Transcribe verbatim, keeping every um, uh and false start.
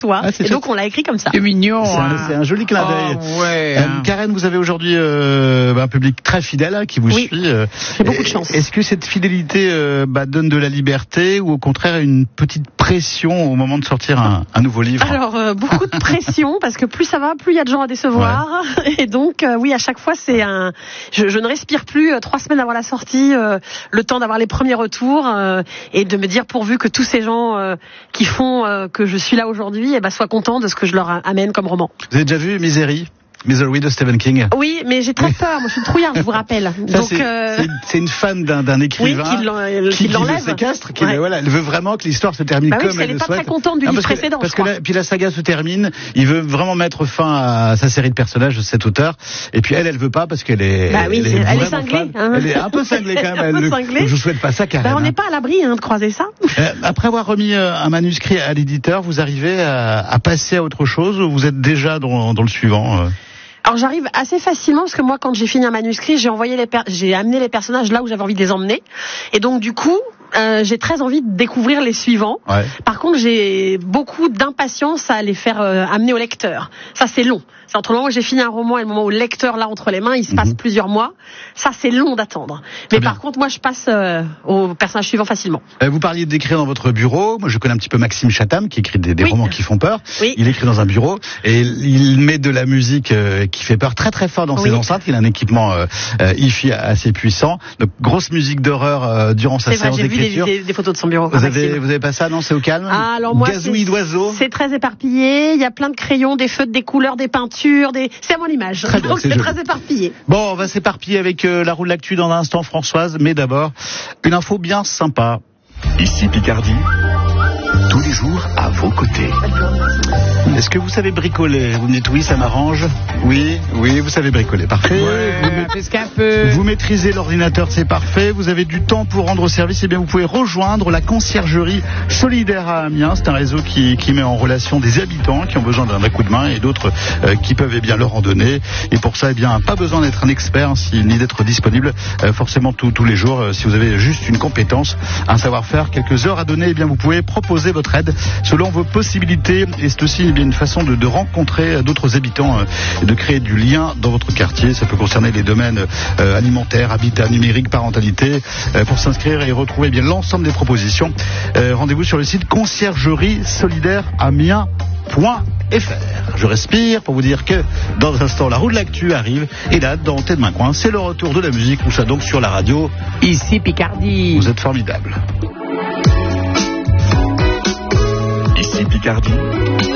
Toi. Ah, et donc on l'a écrit comme ça. C'est mignon. C'est, hein. un, c'est un joli clin d'œil. Oh, ouais, euh, hein. Karen, vous avez aujourd'hui euh, un public très fidèle hein, qui vous oui. suit. Euh, J'ai beaucoup de chance. Est-ce que cette fidélité euh, bah, donne de la liberté ou au contraire une petite pression au moment de sortir un, un nouveau livre? Alors euh, beaucoup de pression parce que plus ça va, plus il y a de gens à décevoir. Ouais. Et donc euh, oui, à chaque fois c'est un. Je, je ne respire plus euh, trois semaines avant la sortie, euh, le temps d'avoir les premiers retours euh, et de me dire pourvu que tous ces gens euh, qui font euh, que je suis là aujourd'hui eh ben, soient contents de ce que je leur amène comme roman. Vous avez déjà vu Misery? Misery de Stephen King. Oui, mais j'ai très peur. Moi, je suis une trouillarde, je vous rappelle. Ça, Donc, c'est, euh... c'est, c'est une fan d'un, d'un écrivain oui, qui, l'en, qui, qui l'enlève. Qui le séquestre, qui, ouais. voilà, elle veut vraiment que l'histoire se termine bah comme oui, elle, elle le souhaite. Elle n'est pas très contente du ah, livre parce précédent. Que, parce je que crois. là, puis la saga se termine. Il veut vraiment mettre fin à sa série de personnages de cet auteur. Et puis elle, elle veut pas parce qu'elle est. Bah oui, elle est, elle est cinglée. Hein. Elle est un peu cinglée quand même. Elle, cinglée. Je vous souhaite pas ça, Karen. Bah, on n'est pas à l'abri hein, de croiser ça. Euh, après avoir remis euh, un manuscrit à l'éditeur, vous arrivez à, à passer à autre chose ou vous êtes déjà dans, dans le suivant euh Alors j'arrive assez facilement parce que moi quand j'ai fini un manuscrit, j'ai envoyé les per- j'ai amené les personnages là où j'avais envie de les emmener et donc du coup euh, j'ai très envie de découvrir les suivants. Ouais. Par contre j'ai beaucoup d'impatience à les faire euh, amener au lecteur. Ça c'est long. C'est entre le moment où j'ai fini un roman et le moment où le lecteur l'a entre les mains, il se passe mmh. plusieurs mois. Ça c'est long d'attendre. Mais par contre moi je passe euh, au personnage suivant facilement. Euh, vous parliez d'écrire dans votre bureau. Moi je connais un petit peu Maxime Chatham qui écrit des, des oui. romans qui font peur. Oui. Il écrit dans un bureau et il met de la musique euh, qui fait peur très très fort dans oui. ses enceintes. Il a un équipement euh, euh, hi-fi assez puissant. Donc grosse musique d'horreur euh, durant sa c'est séance vrai, j'ai d'écriture. Vu des, des, des photos de son bureau. Vous avez, vous avez pas ça, non? C'est au calme? Ah, alors moi, gazouillis d'oiseaux. C'est très éparpillé. Il y a plein de crayons, des feutres, des couleurs, des peintures, des. C'est à mon image. Très bien, donc c'est, c'est joli. Très éparpillé. Bon, on va s'éparpiller avec euh, la roue de l'actu dans un instant, Françoise. Mais d'abord, une info bien sympa. Ici Picardie, tous les jours à vos côtés. Est-ce que vous savez bricoler? Vous me dites oui, ça m'arrange. Oui, oui, vous savez bricoler. Parfait. Ouais, vous, ma... parce qu'un peu... vous maîtrisez l'ordinateur, c'est parfait. Vous avez du temps pour rendre service. Eh bien, vous pouvez rejoindre la conciergerie solidaire à Amiens. C'est un réseau qui, qui met en relation des habitants qui ont besoin d'un coup de main et d'autres euh, qui peuvent eh bien leur en donner. Et pour ça, eh bien, pas besoin d'être un expert si, ni d'être disponible euh, forcément tous tous les jours. Euh, si vous avez juste une compétence, un savoir-faire, quelques heures à donner, eh bien, vous pouvez proposer votre aide selon vos possibilités. Et c'est aussi eh bien, une façon de, de rencontrer d'autres habitants euh, et de créer du lien dans votre quartier. Ça peut concerner les domaines euh, alimentaires, habitat, numérique, parentalité. Euh, pour s'inscrire et retrouver eh bien l'ensemble des propositions, euh, rendez-vous sur le site conciergerie solidaire amiens point f r. Je respire pour vous dire que dans un instant, la roue de l'actu arrive. Et là, dans Tête de Main Coin, c'est le retour de la musique. Tout ça donc sur la radio. Ici Picardie. Vous êtes formidables. Ici Picardie.